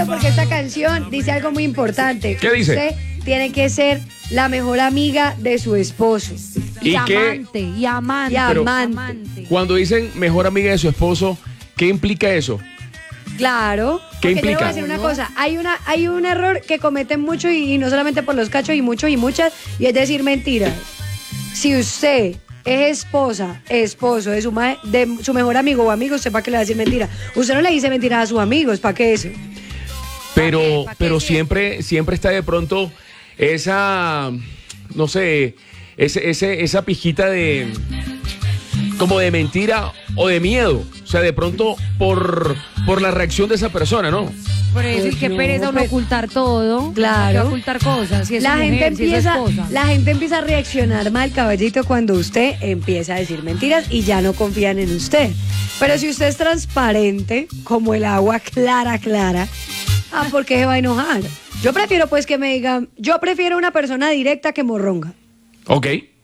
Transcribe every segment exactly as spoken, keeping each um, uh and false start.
porque esta canción dice algo muy importante. ¿Qué dice? Usted tiene que ser la mejor amiga de su esposo. ¿Y, y qué? amante, y amante. Y Pero- amante. Cuando dicen mejor amiga de su esposo, ¿qué implica eso? Claro. ¿Qué Porque yo le voy implica? a decir una cosa. Hay, una, hay un error que cometen mucho y, y no solamente por los cachos y muchos y muchas, y es decir mentiras. Si usted es esposa, esposo de su, ma- de su mejor amigo o amigo, ¿usted para qué le va a decir mentira? Usted no le dice mentiras a sus amigos, ¿para qué eso? Pero, ¿Pa' qué? ¿Pa' qué pero sí? siempre, siempre está de pronto esa, no sé, ese, ese, esa pijita de, como de mentira o de miedo. O sea, de pronto por, por la reacción de esa persona, ¿no? Por eso, y Pues qué no, pereza uno pero- ocultar todo. Claro. ¿Para qué ocultar cosas. Si es La su gente, mujer, si es su empieza, esposa. la gente empieza a reaccionar mal, caballito, cuando usted empieza a decir mentiras y ya no confían en usted. Pero si usted es transparente, como el agua clara, clara, ah, ¿por qué se va a enojar? Yo prefiero pues que me digan, yo prefiero una persona directa que morronga. Ok.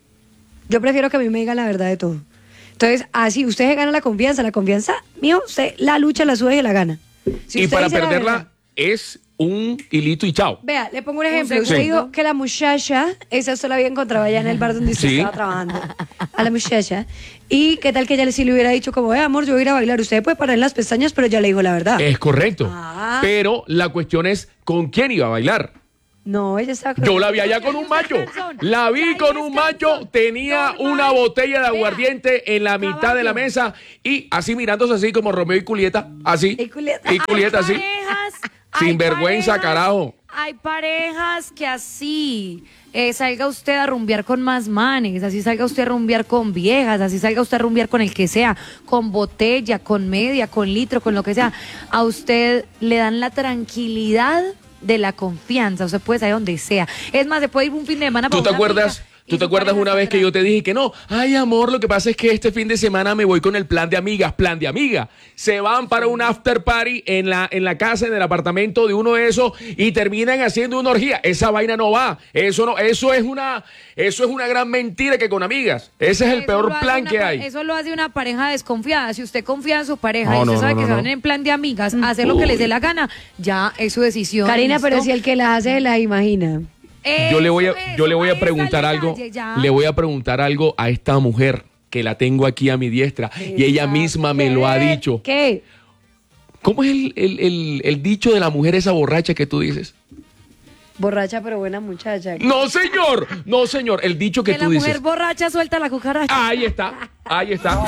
Yo prefiero que a mí me digan la verdad de todo. Entonces, así usted se gana la confianza, la confianza, mío, usted la lucha, la sube y la gana. Si Y usted para dice la perderla verdad- es un hilito y chao. Vea, le pongo un ejemplo. Un Usted segundo. dijo que la muchacha, esa usted la había encontrado allá en el bar donde usted Sí. estaba trabajando. A la muchacha. Y qué tal que ella sí le hubiera dicho como, eh, amor, yo voy a ir a bailar. Usted puede parar en las pestañas, pero ya le dijo la verdad. Es correcto. Ah. Pero la cuestión es ¿con quién iba a bailar? No, ella estaba... Yo la vi allá con un macho. La vi con un macho, tenía una botella de aguardiente en la mitad de la mesa y así mirándose así como Romeo y Julieta, así. Y Julieta. Y Julieta así. Hay parejas, hay Sin vergüenza, parejas, carajo. Hay parejas que así eh, salga usted a rumbear con más manes, así salga usted a rumbear con viejas, así salga usted a rumbear con el que sea, con botella, con media, con litro, con lo que sea. A usted le dan la tranquilidad de la confianza, usted puede salir donde sea. Es más, se puede ir un fin de semana para ¿Tú te una acuerdas? finca y ¿Tú te su acuerdas pareja una está vez que yo te dije que no? Ay, amor, lo que pasa es que este fin de semana me voy con el plan de amigas, plan de amiga. Se van para un after party en la, en la casa, en el apartamento de uno de esos y terminan haciendo una orgía. Esa vaina no va. Eso no, eso es una, eso es una gran mentira que con amigas. Ese es el Eso peor lo hace plan una que pa- hay. Eso lo hace una pareja desconfiada. Si usted confía en su pareja No, y usted no, sabe no, que no, se no. van en plan de amigas a hacer lo que les dé la gana, ya es su decisión. Karina, ¿listo? pero si el que las hace, se las imagina. Yo le voy a, Eso, yo le voy a ahí está el preguntar algo, detalle, ya. le voy a preguntar algo a esta mujer que la tengo aquí a mi diestra y ella misma me lo ha ¿Qué? dicho. ¿Qué? ¿Cómo es el, el, el, el dicho de la mujer esa borracha que tú dices? Borracha pero buena muchacha. No, señor, no, señor, el dicho que Que la tú mujer dices. borracha suelta la cucaracha. Ahí está, ahí está.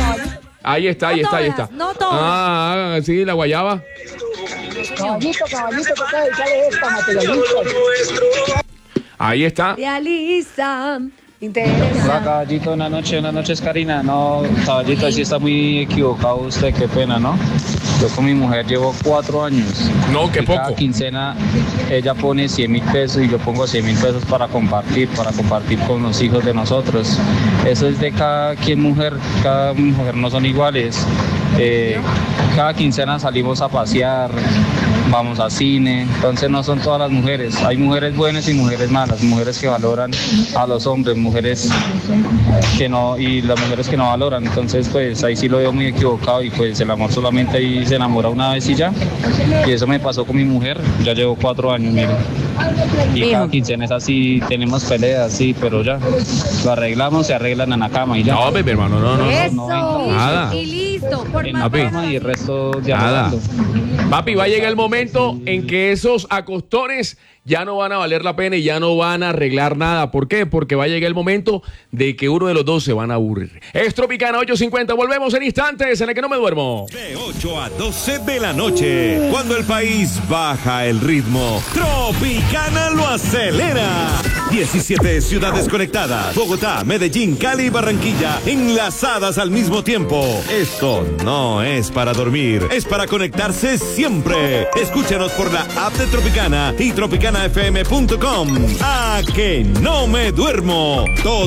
Ahí está, ahí No está, ahí todas, está. no todas. Ah, sí, la guayaba. Caballito, caballito, toca dedicarle esta materialista. Ahí está. Realiza. Hola, Interesa. caballito, una noche, una noche es Karina. No, caballito, así está muy equivocado usted, qué pena, ¿no? Yo con mi mujer llevo cuatro años. No, qué Y cada poco. quincena ella pone cien mil pesos y yo pongo cien mil pesos para compartir, para compartir con los hijos de nosotros. Eso es de cada quien mujer, cada mujer no son iguales. Eh, cada quincena salimos a pasear, vamos a cine, entonces no son todas las mujeres. Hay mujeres buenas y mujeres malas, mujeres que valoran a los hombres, mujeres que no, y las mujeres que no valoran. Entonces pues ahí sí lo veo muy equivocado y pues el amor solamente ahí se enamora una vez y ya. Y eso me pasó con mi mujer, ya llevo cuatro años, mire. Y cada quincena es así, tenemos peleas, sí, pero ya. Lo arreglamos, se arreglan en la cama y ya. No, mi hermano, no, no, no. Eso. Nada. Y listo. Por En más la Papi. cama y el resto de Nada. arreglando. Papi, va a llegar el momento en que esos acostones ya no van a valer la pena y ya no van a arreglar nada. ¿Por qué? Porque va a llegar el momento de que uno de los dos se van a aburrir. Es Tropicana ocho cincuenta. Volvemos en instantes en el que no me duermo. De ocho a doce de la noche, cuando el país baja el ritmo, Tropicana lo acelera. diecisiete ciudades conectadas, Bogotá, Medellín, Cali y Barranquilla, enlazadas al mismo tiempo. Esto no es para dormir, es para conectarse siempre. Escúchanos por la app de Tropicana y tropicana f m punto com. A que no me duermo. Todo